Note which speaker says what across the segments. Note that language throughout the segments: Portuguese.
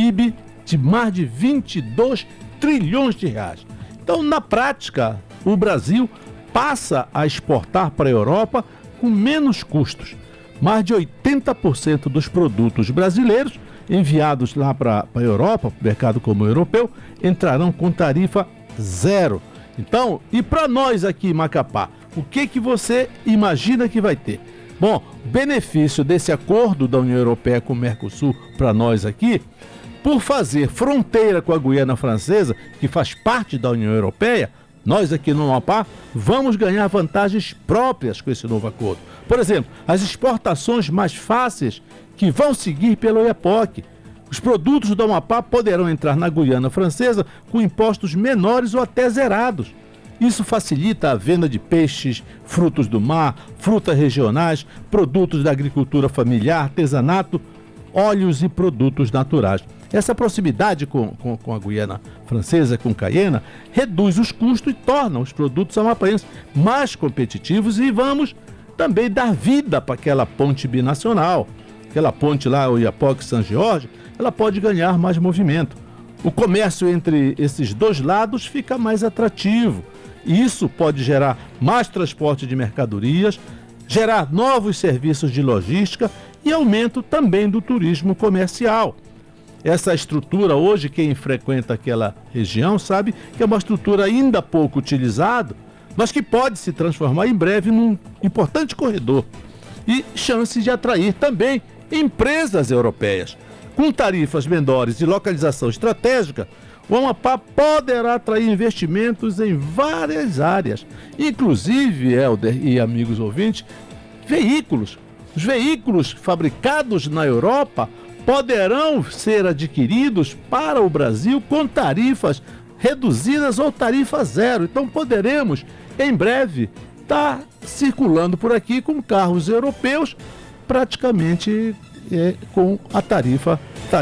Speaker 1: PIB de mais de 22 trilhões de reais. Então, na prática, o Brasil passa a exportar para a Europa com menos custos. Mais de 80% dos produtos brasileiros enviados lá para a Europa, para o mercado comum europeu, entrarão com tarifa zero. Então, e para nós aqui em Macapá, o que você imagina que vai ter? Bom, benefício desse acordo da União Europeia com o Mercosul para nós aqui, por fazer fronteira com a Guiana Francesa, que faz parte da União Europeia, nós aqui no Amapá vamos ganhar vantagens próprias com esse novo acordo. Por exemplo, as exportações mais fáceis que vão seguir pelo IEPOC. Os produtos do Amapá poderão entrar na Guiana Francesa com impostos menores ou até zerados. Isso facilita a venda de peixes, frutos do mar, frutas regionais, produtos da agricultura familiar, artesanato, óleos e produtos naturais. Essa proximidade com a Guiana Francesa, com Cayena, reduz os custos e torna os produtos amapaenses mais competitivos e vamos também dar vida para aquela ponte binacional. Aquela ponte lá, o Iapoque-São Jorge, ela pode ganhar mais movimento. O comércio entre esses dois lados fica mais atrativo. E isso pode gerar mais transporte de mercadorias, gerar novos serviços de logística e aumento também do turismo comercial. Essa estrutura hoje, quem frequenta aquela região sabe que é uma estrutura ainda pouco utilizada, mas que pode se transformar em breve num importante corredor e chance de atrair também empresas europeias. Com tarifas menores e localização estratégica, o Amapá poderá atrair investimentos em várias áreas, inclusive, Helder e amigos ouvintes, veículos. Os veículos fabricados na Europa poderão ser adquiridos para o Brasil com tarifas reduzidas ou tarifa zero. Então poderemos, em breve, estar circulando por aqui com carros europeus praticamente com a tarifa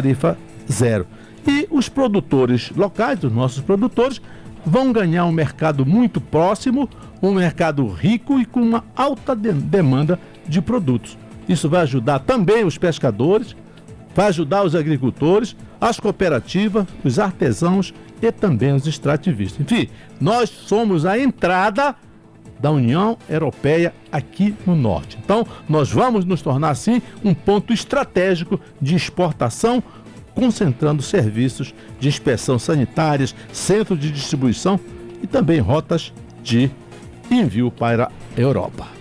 Speaker 1: zero. E os produtores locais, os nossos produtores, vão ganhar um mercado muito próximo, um mercado rico e com uma alta demanda de produtos. Isso vai ajudar também os pescadores, vai ajudar os agricultores, as cooperativas, os artesãos e também os extrativistas. Enfim, nós somos a entrada da União Europeia aqui no Norte. Então, nós vamos nos tornar, assim, um ponto estratégico de exportação, concentrando serviços de inspeção sanitárias, centro de distribuição e também rotas de envio para a Europa.